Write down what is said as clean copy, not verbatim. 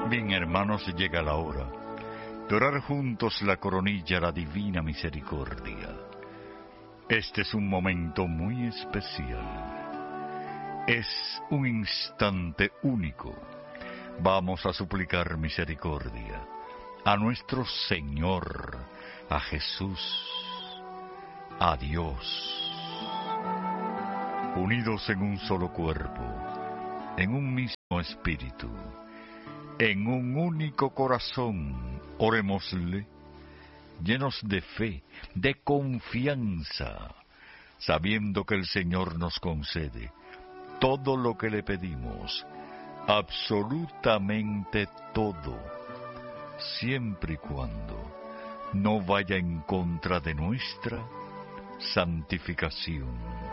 también, hermanos, llega la hora de orar juntos la coronilla a la divina misericordia. Este es un momento muy especial. Es un instante único. Vamos a suplicar misericordia a nuestro Señor, a Jesús, a Dios. Unidos en un solo cuerpo, en un mismo espíritu, en un único corazón, orémosle, llenos de fe, de confianza, sabiendo que el Señor nos concede todo lo que le pedimos, absolutamente todo, siempre y cuando no vaya en contra de nuestra santificación.